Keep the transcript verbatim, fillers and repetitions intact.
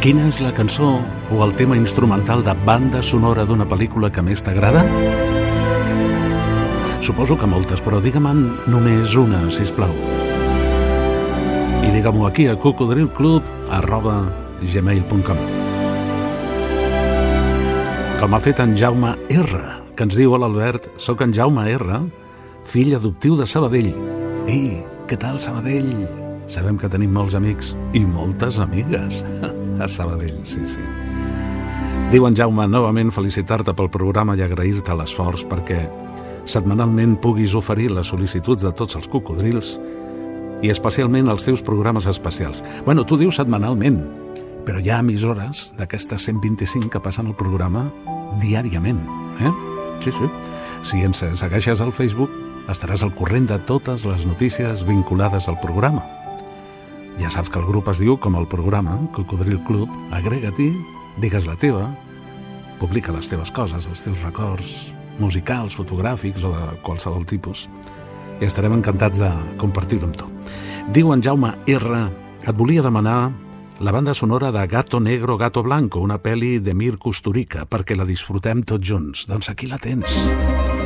Quina és la cançó o el tema instrumental de banda sonora d'una pel·lícula que més t'agrada? Suposo que moltes, però digue-me'n només una, sisplau. I digue-m'ho aquí a cocodrilclub arroba gmail punt com. Com ha fet en Jaume R, que ens diu: hola Albert, sóc en Jaume R, fill adoptiu de Sabadell. Ei, què tal Sabadell? Sabem que tenim molts amics i moltes amigues a Sabadell, sí, sí. Diu en Jaume, novament felicitar-te pel programa i agrair-te l'esforç perquè setmanalment puguis oferir les sol·licituds de tots els cocodrils i especialment els teus programes especials. Bueno, tu dius setmanalment, però hi ha emissores d'aquestes cent vint-i-cinc que passen el programa diàriament, eh? Sí, sí. Si ens segueixes al Facebook, estaràs al corrent de totes les notícies vinculades al programa. Ja saps que el grup es diu com el programa, Cocodril Club. Agrega-t'hi, digues la teva, publica les teves coses, els teus records musicals, fotogràfics o de qualsevol tipus. I estarem encantats de compartir-ho amb tu. Diu en Jaume R, et volia demanar la banda sonora de Gato Negro, Gato Blanco, una pel·li de Mir Kusturica, perquè la disfrutem tots junts. Doncs aquí la tens.